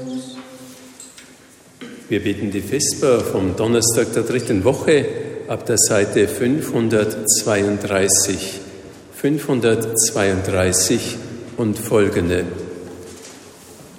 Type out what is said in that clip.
Wir beten die Vesper vom Donnerstag der 3. Woche ab der Seite 532 und folgende.